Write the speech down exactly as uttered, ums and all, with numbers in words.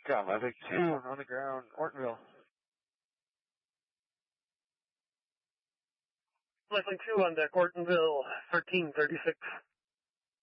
Got Levick down on the ground. Ortonville. Leslie two on deck, Ortonville, thirteen thirty-six.